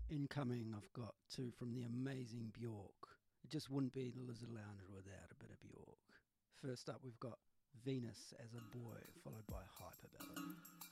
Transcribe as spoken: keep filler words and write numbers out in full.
Incoming, I've got two from the amazing Bjork. It just wouldn't be the Lizard Lounge without a bit of Bjork. First up, we've got Venus as a Boy, followed by Hyperballad.